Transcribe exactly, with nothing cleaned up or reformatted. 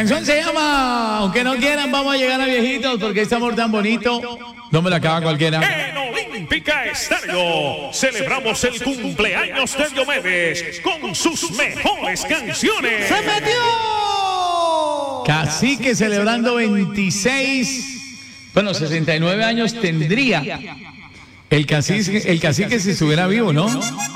canción se llama Aunque no quieran, vamos a llegar a viejitos, porque este amor tan bonito no me la acaba cualquiera. En Olímpica Estéreo celebramos el cumpleaños de Diomedes con sus mejores canciones. ¡Se metió! Cacique celebrando veintiséis, bueno, sesenta y nueve años tendría el cacique, el cacique si estuviera vivo, ¿no?